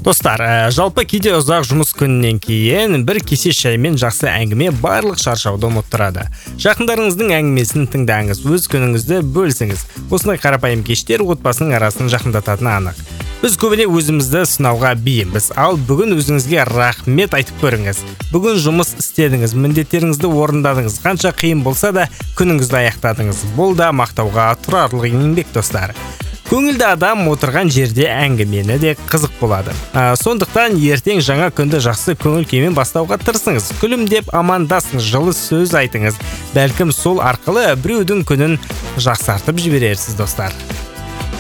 Достар, жалпы кейде ұзақ жұмыс күнінен кейін бір кесе шаймен жақсы әңгіме барлық шаршауды ұмыттырады. Жақындарыңыздың әңгімесін тыңдаңыз, өз күніңізді бөлісіңіз. Осындай қарапайым кештер отбасының арасын жақындататыны анық. Біз көбіне өзімізді сынауға бейімбіз, ал бүгін өзіңізге рахмет айтып көріңіз. Бүгін жұмыс істедіңіз, міндеттеріңізді орындадыңыз, қанша қиын болса да күніңізді аяқтадыңыз. Бұл да мақтауға тұрарлық еңбек, достар. Көңілді адам отырған жерде әңгімені де қызық болады. Сондықтан ертең жаңа күнді жақсы көңіл күймен бастауға тырысыңыз. Күлімдеп амандасыңыз, жылы сөз айтыңыз. Бәлкім сол арқылы біреудің күнін жақсартып жіберерсіз, достар.